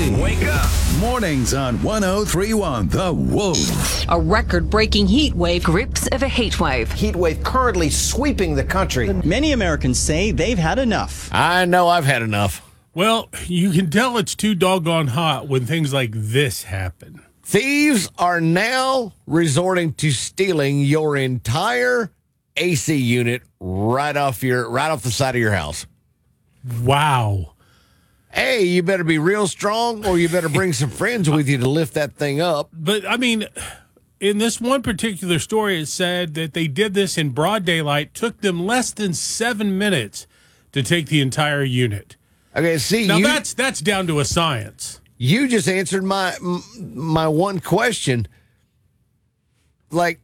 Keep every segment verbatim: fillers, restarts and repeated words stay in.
Woody. Wake up. Mornings on one oh three one The Wolf. A record-breaking heat wave grips of a heat wave. Heat wave currently sweeping the country. Many Americans say they've had enough. I know I've had enough. Well, you can tell it's too doggone hot when things like this happen. Thieves are now resorting to stealing your entire A C unit right off your right off the side of your house. Wow. Hey, you better be real strong, or you better bring some friends with you to lift that thing up. But, I mean, in this one particular story, it said that they did this in broad daylight, took them less than seven minutes to take the entire unit. Okay, see, now you, that's that's down to a science. You just answered my my one question. Like,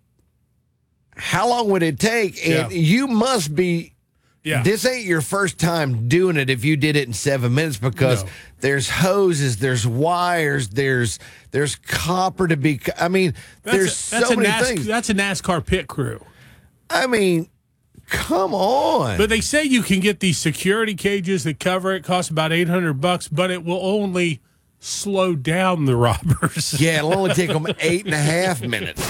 how long would it take? And Yeah. you must be... Yeah. This ain't your first time doing it if you did it in seven minutes because No. there's hoses, there's wires, there's there's copper to be... I mean, That's there's a, that's so a many NAS- things. That's a NASCAR pit crew. I mean, come on. But they say you can get these security cages that cover it. Cost about eight hundred bucks, but it will only slow down the robbers. Yeah, it'll only take them eight and a half minutes.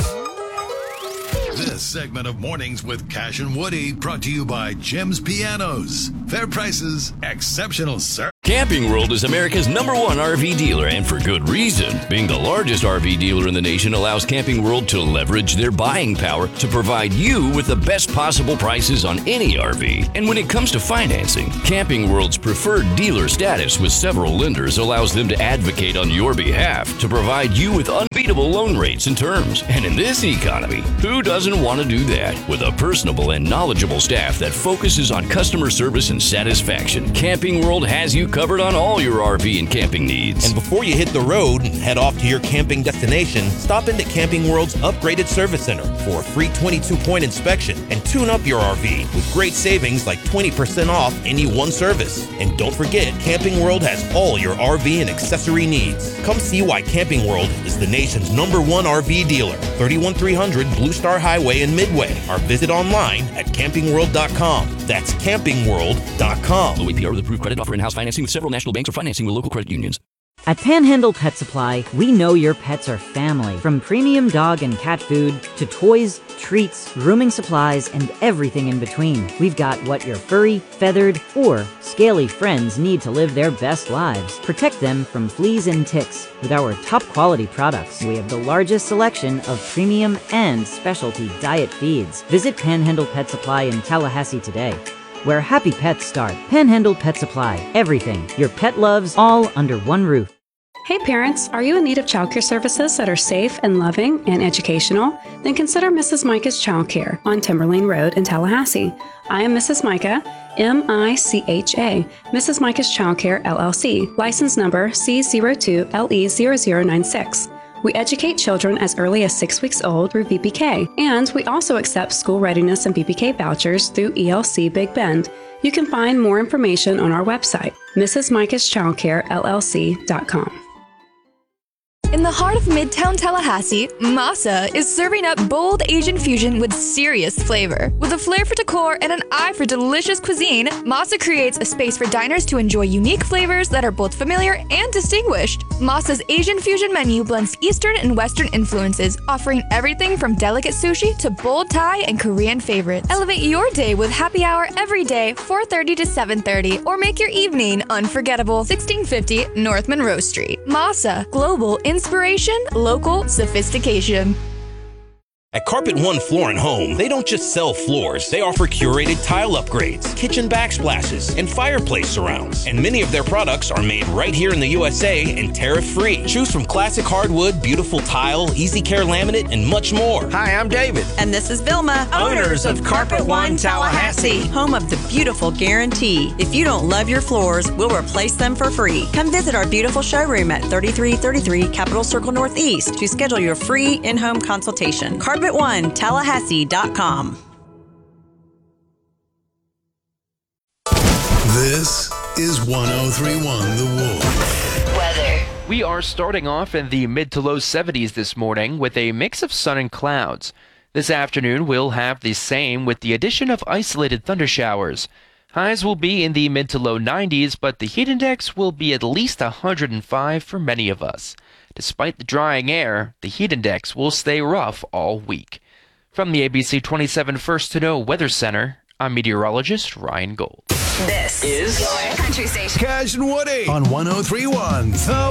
This segment of Mornings with Cash and Woody brought to you by Jim's Pianos. Fair prices, exceptional service. Camping World is America's number one R V dealer, and for good reason. Being the largest R V dealer in the nation allows Camping World to leverage their buying power to provide you with the best possible prices on any R V. And when it comes to financing, Camping World's preferred dealer status with several lenders allows them to advocate on your behalf to provide you with unbeatable loan rates and terms. And in this economy, who doesn't want to do that? With a personable and knowledgeable staff that focuses on customer service and satisfaction, Camping World has you covered on all your R V and camping needs. And before you hit the road and head off to your camping destination, stop into Camping World's upgraded service center for a free twenty-two point inspection and tune up your R V with great savings like twenty percent off any one service. And don't forget, Camping World has all your R V and accessory needs. Come see why Camping World is the nation's number one R V dealer. thirty-one three hundred Blue Star Highway in Midway, or visit online at camping world dot com. That's camping world dot com. Low A P R with approved credit offer in-house financing with several national banks or financing with local credit unions. At Panhandle Pet Supply, we know your pets are family. From premium dog and cat food to toys, treats, grooming supplies, and everything in between. We've got what your furry, feathered, or scaly friends need to live their best lives. Protect them from fleas and ticks with our top quality products. We have the largest selection of premium and specialty diet feeds. Visit Panhandle Pet Supply in Tallahassee today, where happy pets start. Panhandle Pet Supply. Everything your pet loves, all under one roof. Hey parents, are you in need of childcare services that are safe and loving and educational? Then consider Missus Micah's Childcare on Timberlane Road in Tallahassee. I am Missus Micah, M I C H A, Missus Micah's Childcare L L C, license number C zero two L E zero zero nine six. We educate children as early as six weeks old through V P K, and we also accept school readiness and V P K vouchers through E L C Big Bend. You can find more information on our website, Missus Micah's Childcare L L C dot com. In the heart of Midtown Tallahassee, Masa is serving up bold Asian fusion with serious flavor. With a flair for decor and an eye for delicious cuisine, Masa creates a space for diners to enjoy unique flavors that are both familiar and distinguished. Masa's Asian fusion menu blends Eastern and Western influences, offering everything from delicate sushi to bold Thai and Korean favorites. Elevate your day with happy hour every day, four thirty to seven thirty, or make your evening unforgettable. sixteen fifty North Monroe Street. Masa, global inspiration, local sophistication. At Carpet One Floor and Home, they don't just sell floors, they offer curated tile upgrades, kitchen backsplashes, and fireplace surrounds. And many of their products are made right here in the U S A and tariff-free. Choose from classic hardwood, beautiful tile, easy care laminate, and much more. Hi, I'm David. And this is Vilma, owners of Carpet One Tallahassee, home of the beautiful guarantee. If you don't love your floors, we'll replace them for free. Come visit our beautiful showroom at thirty-three thirty-three Capitol Circle Northeast to schedule your free in-home consultation. Carpet One Tallahassee dot com. This is one oh three one The Wolf. Weather. We are starting off in the mid to low seventies this morning with a mix of sun and clouds. This afternoon we'll have the same with the addition of isolated thundershowers. Highs will be in the mid to low nineties, but the heat index will be at least one hundred five for many of us. Despite the drying air, the heat index will stay rough all week. From the A B C twenty-seven First to Know Weather Center, I'm meteorologist Ryan Gold. This is your country station. Cash and Woody on one oh three one. The